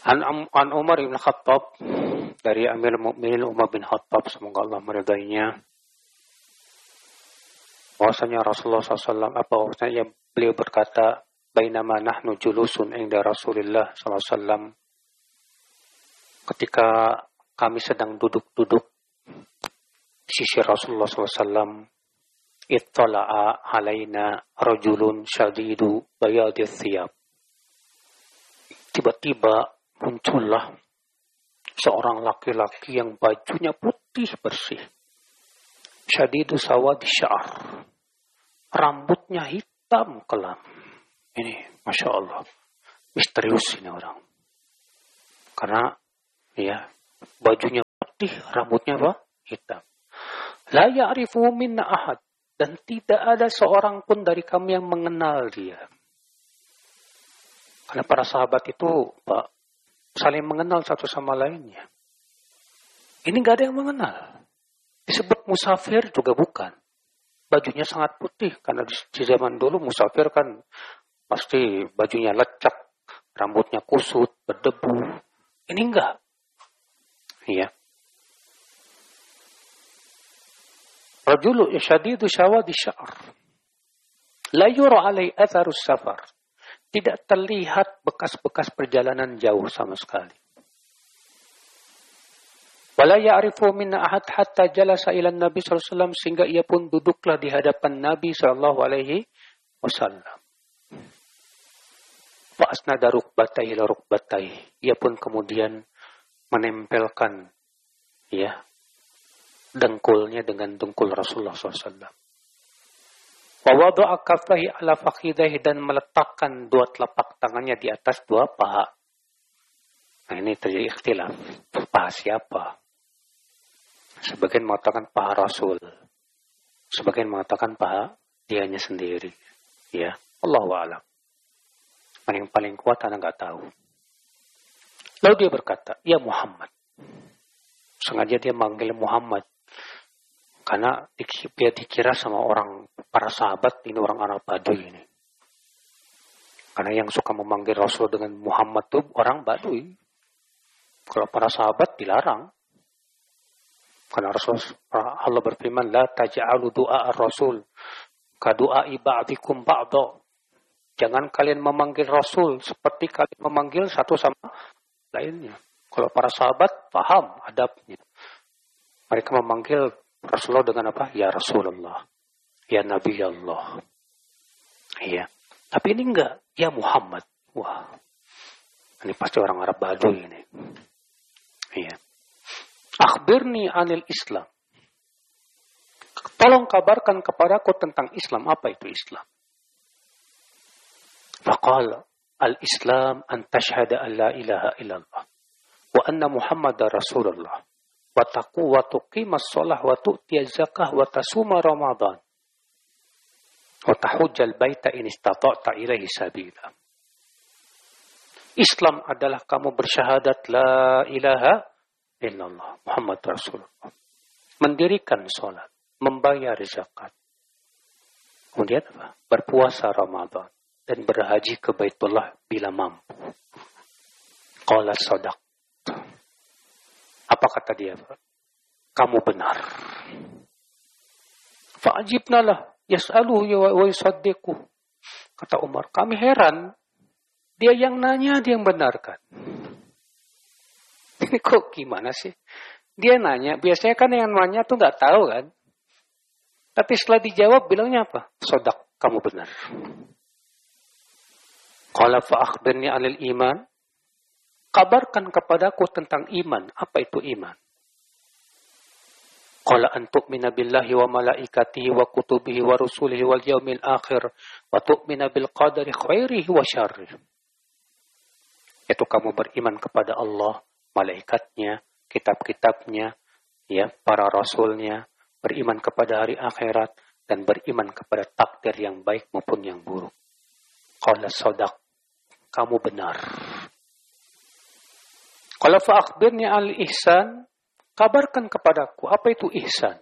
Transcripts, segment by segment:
An Umar bin Khattab, dari Amir Mukminin Umar bin Khattab, semoga Allah meridainya, bahwasanya Rasulullah SAW, beliau berkata, bainama nahnu julusun inda Rasulillah SAW, ketika kami sedang duduk-duduk di sisi Rasulullah SAW, ittala'a alaina rajulun syadidu bayadith thiyab. Tiba-tiba muncullah seorang laki-laki yang bajunya putih bersih. Syadidu sawadi sya'ar. Rambutnya hitam kelam. Ini, Masya Allah. Misterius ini orang. Karena, ya, bajunya putih, rambutnya apa? Hitam. La ya'rifu minna ahad. Dan tidak ada seorang pun dari kami yang mengenal dia. Karena para sahabat itu, Pak, saling mengenal satu sama lainnya. Ini gak ada yang mengenal. Disebut musafir juga bukan. Bajunya sangat putih. Karena di zaman dulu musafir kan pasti bajunya lecak. Rambutnya kusut, berdebu. Ini enggak. Iya. Rajulu syadidu syawadi sya'ar. La yura alai atharus safar. Tidak terlihat bekas-bekas perjalanan jauh sama sekali. Wala ya'rifu minna ahad hatta jalasa ila Nabi sallallahu alaihi wasallam, sehingga ia pun duduklah di hadapan Nabi sallallahu alaihi wasallam. Fa asnada rukbatayhi ila rukbatayhi. Ia pun kemudian menempelkan, ya, dengkulnya dengan dengkul Rasulullah SAW. Wa wada'a kaffaihi ala fakhidaihi, dan meletakkan dua telapak tangannya di atas dua paha. Nah, ini terjadi ikhtilaf. Paha siapa? Sebagian mengatakan paha Rasul. Sebagian mengatakan paha dianya sendiri. Ya, Allahu a'lam. Yang paling kuat Anda nggak tahu. Lalu dia berkata, ya Muhammad. Sengaja dia manggil Muhammad. Karena dia dikira sama orang, para sahabat, ini orang Arab Baduy ini. Karena yang suka memanggil Rasul dengan Muhammad itu orang Baduy. Kalau para sahabat dilarang. Karena Allah berfirman, la taj'alu du'a ar-rasul ka du'a'i ba'dikum ba'da. Jangan kalian memanggil Rasul seperti kalian memanggil satu sama lainnya. Kalau para sahabat paham adabnya. Mereka memanggil Rasulullah dengan apa? Ya Rasulullah. Ya Nabi Allah. Iya. Tapi ini enggak. Ya Muhammad. Wah. Ini pasti orang Arab Baduy ini. Iya. Akhbirni anil Islam. Tolong kabarkan kepadaku tentang Islam. Apa itu Islam? Faqala al-Islam an tashhada an la ilaha illallah wa anna Muhammadar Rasulullah. Wa tuqimas shalah wa tu'tiyaz zakah wa tasuma Ramadan wa tahujjal baita in istata'ta ilaihi sabila. Islam adalah kamu bersyahadat la ilaha illallah Muhammad Rasulullah, mendirikan salat, membayar zakat, kemudian apa? Berpuasa Ramadan dan berhaji ke Baitullah bila mampu. Qala sadaq. Apa kata dia? Kamu benar. Fa'ajibna lah. Yas'aluhu wa yusaddiquh. Kata Umar, kami heran. Dia yang nanya, dia yang benarkan. Ini kok gimana sih? Dia nanya. Biasanya kan yang nanya tuh nggak tahu kan. Tapi setelah dijawab, bilangnya apa? Sadaq, kamu benar. Qala fa'akhbirni 'anil iman. Kabarkan kepadaku tentang iman. Apa itu iman? Qala an tu'mina billahi wa malaikatihi wa kutubihi wa rusulihi wal yaumil akhir wa tu'mina bil qadari khairihi wa syarrihi. Itu kamu beriman kepada Allah, malaikatnya, kitab-kitabnya, ya, para rasulnya, beriman kepada hari akhirat, dan beriman kepada takdir yang baik maupun yang buruk. Qala sadaq, kamu benar. Qala fa akhbirni al-ihsan, kabarkan kepadaku apa itu ihsan.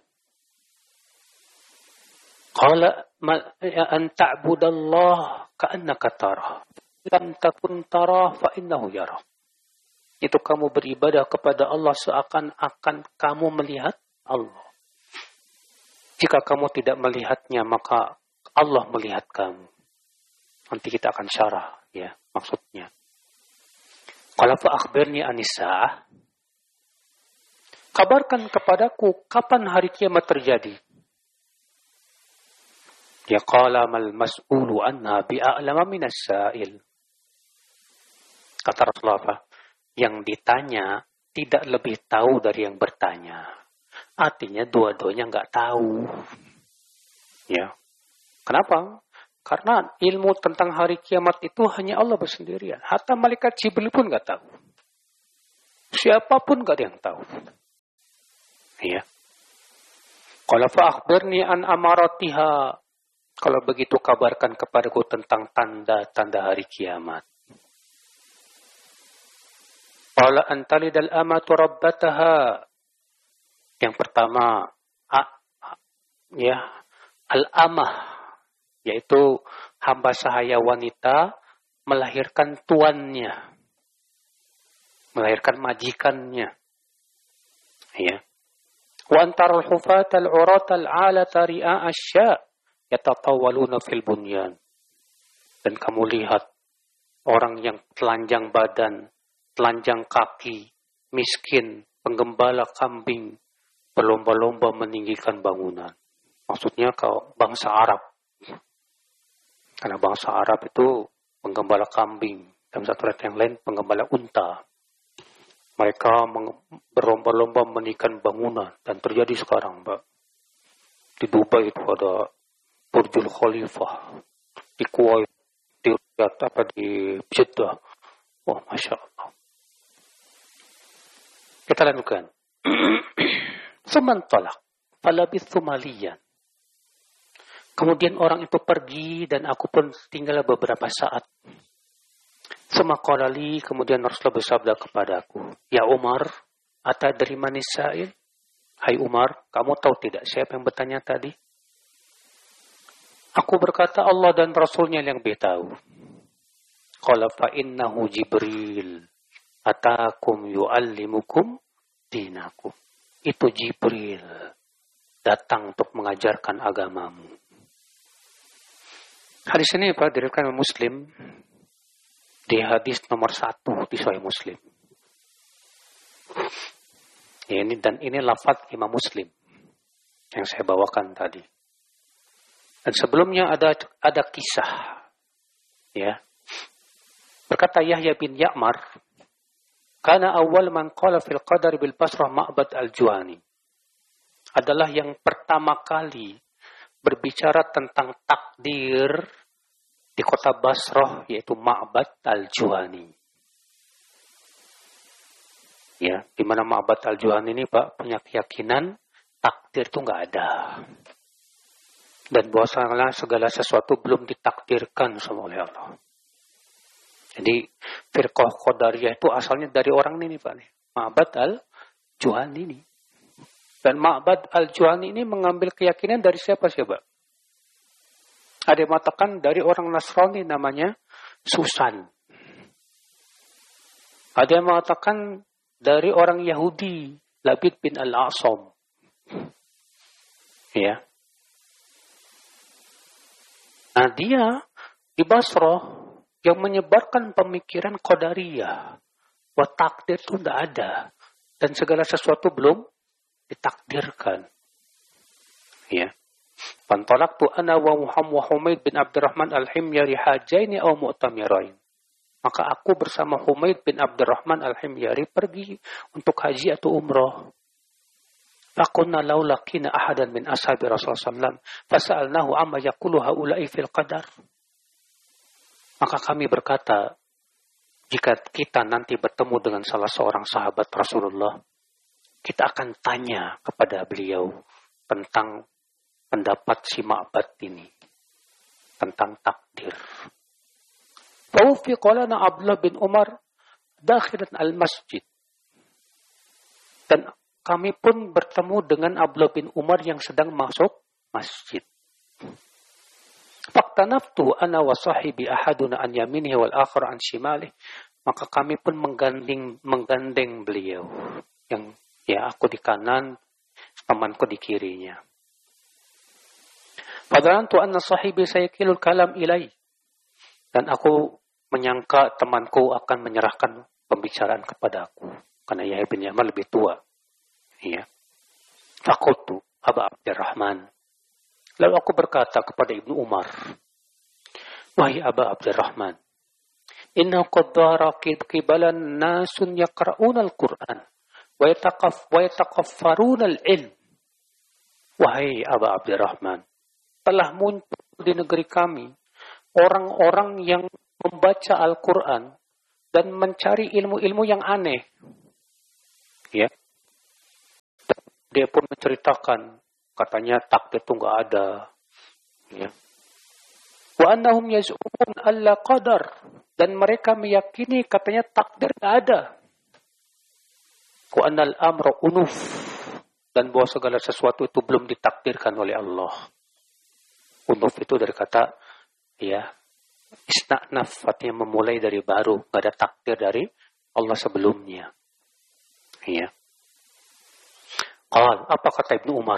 Qala an ta'budallah ka'annaka tarah, lam takun tarah fa innahu yarah. Itu kamu beribadah kepada Allah seakan-akan kamu melihat Allah. Jika kamu tidak melihatnya, maka Allah melihat kamu. Nanti kita akan syarah, ya, maksudnya. Qala fa akhbirni anis-sa'ah. Kabarkan kepadaku kapan hari kiamat terjadi. Ya qala mal mas'ulu anha bi'a'lama minas sa'il. Kata Rasulullah, yang ditanya tidak lebih tahu dari yang bertanya. Artinya dua-duanya nggak tahu. Ya. Kenapa? Karena ilmu tentang hari kiamat itu hanya Allah bersendirian. Hatta malaikat Jibril pun nggak tahu. Siapapun nggak ada yang tahu. Ya. Qala fa akhbirni an amaratiha. Kalau begitu kabarkan kepadaku tentang tanda-tanda hari kiamat. Qala antalidal amatu rabbataha. Yang pertama, al-amah, yaitu hamba sahaya wanita melahirkan tuannya, melahirkan majikannya. Ya. Wa antarul hufatal uratal alata ri'a asya yatatawaluna fil bunyan. Dan kamu lihat orang yang telanjang badan, telanjang kaki, miskin, penggembala kambing, berlomba-lomba meninggikan bangunan. Maksudnya kau bangsa Arab. Karena bangsa Arab itu penggembala kambing. Dalam satu ayat yang lain, penggembala unta. Mereka berlomba-lomba meninggikan bangunan. Dan terjadi sekarang, Mbak. Di Dubai itu ada Burjul Khalifah. Di Kuwait, di Jeddah. Wah, Masya Allah. Kita lanjutkan. Suman tolak. Falabithu maliyan. Kemudian orang itu pergi dan aku pun tinggal beberapa saat. Semakolali, kemudian Rasulullah bersabda kepadaku, Ya Umar, atadri manis sa'il? Hai Umar, kamu tahu tidak siapa yang bertanya tadi? Aku berkata Allah dan Rasulnya yang lebih tahu. Qala fa innahu Jibril atakum yu'allimukum dinakum. Itu Jibril datang untuk mengajarkan agamamu. Hadis ini Pak diriwayatkan oleh Muslim di hadis nomor 1 di Sahih Muslim. Ya, ini lafaz Imam Muslim yang saya bawakan tadi. Dan sebelumnya ada kisah, ya. Berkata Yahya bin Ya'mar, karena awal man qala fil qadar bil Basrah Ma'bad al-Juhani. Adalah yang pertama kali berbicara tentang takdir di kota Basrah, yaitu Ma'bad al-Juhani. Ya, di mana Ma'bad al-Juhani ini Pak punya keyakinan takdir itu nggak ada. Dan bahwasanya segala sesuatu belum ditakdirkan sama oleh Allah. Jadi firqah Qadariyah itu asalnya dari orang ini Pak nih, Ma'bad al-Juhani ini. Dan Ma'bad al-Juhani ini mengambil keyakinan dari siapa? Ada yang mengatakan dari orang Nasrani namanya Susan. Ada yang mengatakan dari orang Yahudi Labid bin al-A'sam. Ya. Nah dia di Basrah yang menyebarkan pemikiran Qadariyah. Bahwa takdir itu tidak ada. Dan segala sesuatu belum ditakdirkan. Ya. Fantalaqtu ana wa Muhammad Humaid bin Abdurrahman al-Himyari hajaini aw mu'tamirain. Maka aku bersama Humaid bin Abdurrahman al-Himyari pergi untuk haji atau umrah. Faqulna law laqina ahadan min ashabi Rasulullah sallallahu alaihi wasallam fasa'alnahu amma yaqulu haula'i fil qadar. Maka kami berkata, jika kita nanti bertemu dengan salah seorang sahabat Rasulullah, kita akan tanya kepada beliau tentang pendapat si Ma'bad ini, tentang takdir. Fawfiqa lana Abdullah bin Umar dakhilan al-masjid. Dan kami pun bertemu dengan Abdullah bin Umar yang sedang masuk masjid. Faktanaftu ana wa sahibi ahaduna an yaminihi wal akhar an shimalihi. maka kami pun menggandeng beliau. Yang aku di kanan, temanku di kirinya. Fadhanantu anna sahibi sayakilul kalam ilai. Dan aku menyangka temanku akan menyerahkan pembicaraan kepadaku. Karena Yahya bin Ya'mar lebih tua. Ya. Faqultu Aba Abdurrahman. Lalu aku berkata kepada Ibnu Umar, wahai Aba Abdurrahman, inna qad dhara qibalan nasun yaqra'una al-Qur'an wa yataqaffaruna al-ilm. Wahai Aba Abdurrahman, telah muncul di negeri kami orang-orang yang membaca Al-Quran dan mencari ilmu-ilmu yang aneh. Ya. Dia pun menceritakan, katanya takdir itu nggak ada. Ya. Wa annahum yaz'umun alla qadar, dan mereka meyakini katanya takdir nggak ada. Wa annal amra unuf, dan bahwa segala sesuatu itu belum ditakdirkan oleh Allah. Unuf itu dari kata istinaf, artinya memulai dari baru, nggak ada takdir dari Allah sebelumnya. Ya. Apa kata Ibnu Umar?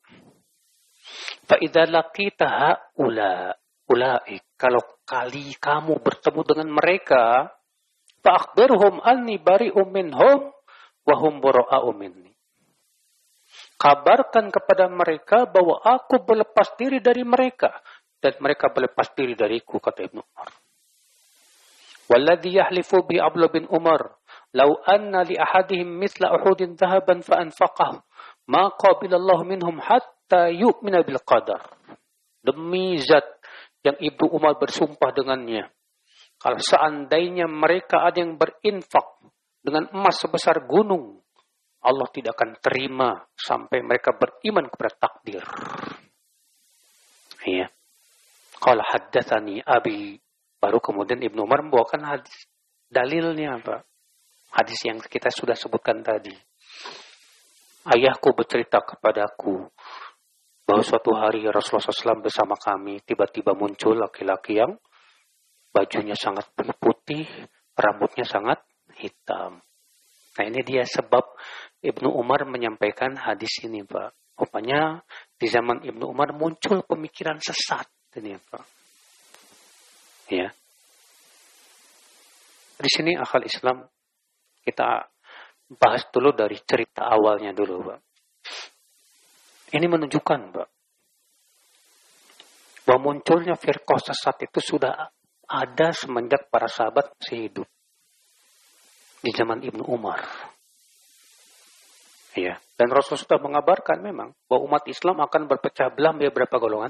Fa idza laqita ulaik, kalau kali kamu bertemu dengan mereka, fa akhbirhum anni bari'um minhum wa hum bara'u minni. Kabarkan kepada mereka bahwa aku berlepas diri dari mereka dan mereka berlepas diri dariku, kata Ibnu Umar. Walladhi yahlifu bi Abdullah bin Umar, law anna li ahadihim mithla uhudin dhahaban fa anfaqahu ma qabilallahu minhum hatta yu'mina bil qadar. Demi zat yang Ibnu Umar bersumpah dengannya, kalau seandainya mereka ada yang berinfak dengan emas sebesar gunung, Allah tidak akan terima sampai mereka beriman kepada takdir. Ya. Qala haddatsani abi, baru kemudian Ibnu Umar membawakan hadis dalilnya, Pak. Hadis yang kita sudah sebutkan tadi. Ayahku bercerita kepadaku bahwa suatu hari Rasulullah SAW bersama kami, tiba-tiba muncul laki-laki yang bajunya sangat putih, rambutnya sangat hitam. Nah, ini dia sebab Ibnu Umar menyampaikan hadis ini, Pak. Rupanya di zaman Ibnu Umar muncul pemikiran sesat ini, Pak. Ya. Di sini akal Islam kita bahas dulu dari cerita awalnya dulu, Pak. Ini menunjukkan, Pak, bahwa munculnya firqah sesat itu sudah ada semenjak para sahabat masih hidup. Di zaman Ibnu Umar. Ya. Dan Rasul sudah mengabarkan memang bahwa umat Islam akan berpecah belah menjadi berapa golongan?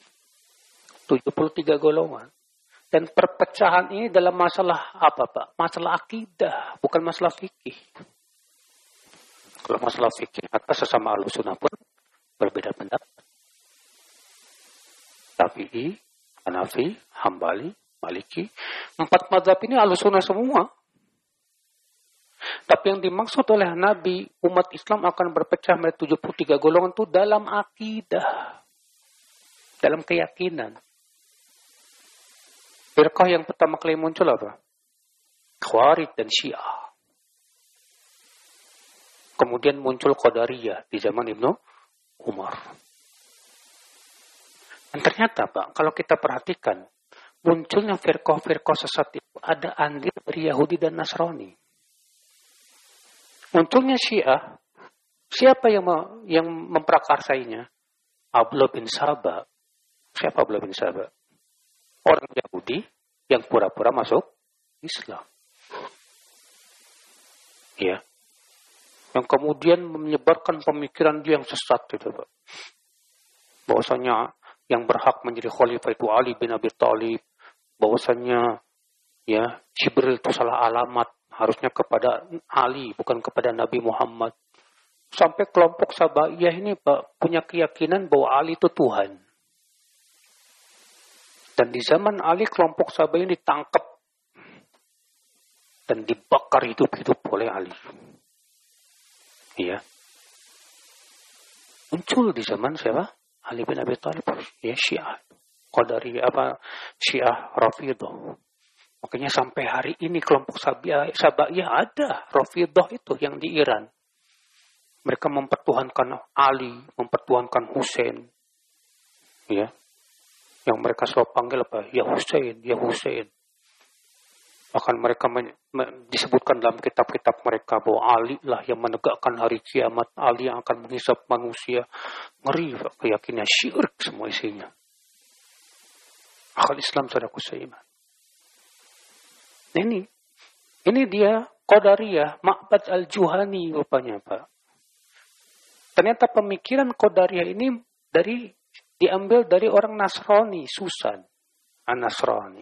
73 golongan. Dan perpecahan ini dalam masalah apa, Pak? Masalah akidah, bukan masalah fikih. Kalau masalah fikih, maka sesama Ahlussunnah pun berbeda pendapat. Syafi'i, Hanafi, Hambali, Maliki, 4 mazhab ini Ahlussunnah semua. Tapi yang dimaksud oleh Nabi, umat Islam akan berpecah menjadi 73 golongan itu dalam akidah, dalam keyakinan. Firqah yang pertama kali muncul apa? Khawarij dan Syiah. Kemudian muncul Qadariyah di zaman Ibnu Umar. Dan ternyata, Pak, kalau kita perhatikan, munculnya firqah-firqah sesat itu ada andil dari Yahudi dan Nasrani. Munculnya Syiah, siapa yang memprakarsainya? Abdullah bin Saba. Siapa Abdullah bin Saba? Orang Yahudi yang pura-pura masuk Islam. Ya. Yang kemudian menyebarkan pemikiran dia yang sesat itu, Pak. Bahwasanya yang berhak menjadi khalifah itu Ali bin Abi Thalib. Bahwasanya Jibril itu salah alamat, harusnya kepada Ali bukan kepada Nabi Muhammad. Sampai kelompok Sabaiyah ini, Pak, punya keyakinan bahwa Ali itu Tuhan. Dan di zaman Ali kelompok Sabaiyah ditangkap dan dibakar hidup-hidup oleh Ali. Iya. Muncul di zaman siapa? Ali bin Abi Thalib. Ya, Syiah. Qadariyah Syiah Rafidhah. Makanya sampai hari ini kelompok Sabaiyah ada, Rafidhah itu yang di Iran. Mereka mempertuhankan Ali, mempertuhankan Hussein. Ya. Yang mereka selalu panggil apa? Ya Hussein, ya Hussein. Bahkan mereka disebutkan dalam kitab-kitab mereka bahwa Ali lah yang menegakkan hari kiamat, Ali yang akan menghisap manusia. Ngeri keyakinan, syirik semua isinya. Akal Islam saudaraku seiman. Ini dia Qadariyah, Ma'bad al-Juhani rupanya Pak. Ternyata pemikiran Qadariyah ini diambil dari orang Nasrani, Susan. An-Nasrani.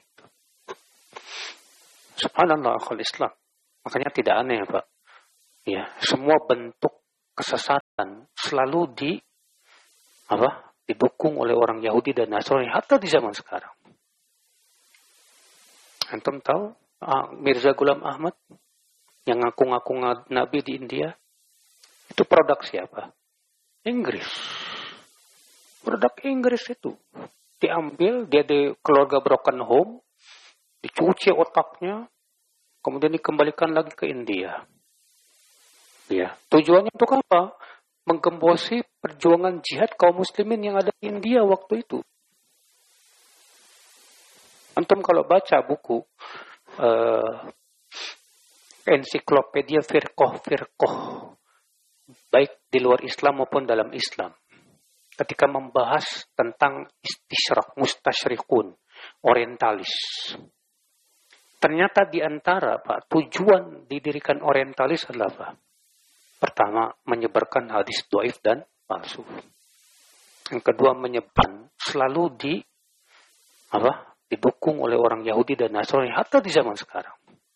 Subhanallah akal Islam. Makanya tidak aneh Pak. Ya, semua bentuk kesesatan selalu didukung oleh orang Yahudi dan Nasrani hatta di zaman sekarang. Antum tahu Mirza Ghulam Ahmad yang ngaku-ngaku Nabi di India itu produk siapa? Inggris. Produk Inggris itu diambil dia di keluarga broken home, dicuci otaknya, kemudian dikembalikan lagi ke India. Ya, tujuannya untuk apa? Menggembosi perjuangan jihad kaum muslimin yang ada di India waktu itu. Antum kalau baca buku ensiklopedia firqah baik di luar Islam maupun dalam Islam, ketika membahas tentang mustasyrikun, orientalis. Ternyata di antara Pak, tujuan didirikan orientalis adalah apa? Pertama, menyebarkan hadis dhaif dan palsu. Yang kedua, menyebarkan selalu didukung oleh orang Yahudi dan Nasrani hatta di zaman sekarang.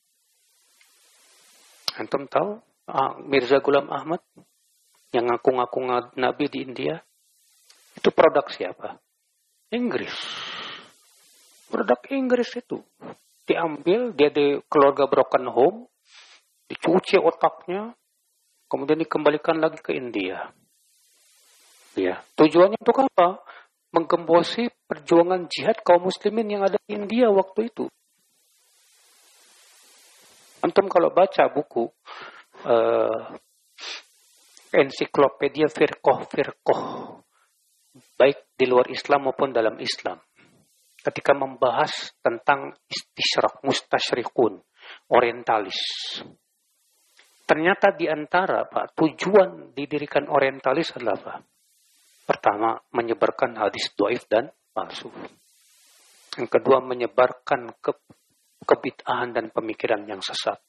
Antum tahu Mirza Ghulam Ahmad yang ngaku-ngaku Nabi di India itu produk siapa? Inggris. Produk Inggris itu diambil dia di keluarga broken home, dicuci otaknya, kemudian dikembalikan lagi ke India. Ya, tujuannya untuk apa? Menggembosi perjuangan jihad kaum muslimin yang ada di India waktu itu. Antum kalau baca buku ensiklopedia firqah baik di luar Islam maupun dalam Islam, ketika membahas tentang mustasyrikun, orientalis. Ternyata di antara Pak, tujuan didirikan orientalis adalah apa? Pertama, menyebarkan hadis dhaif dan palsu. Yang kedua, menyebarkan kebid'ahan dan pemikiran yang sesat.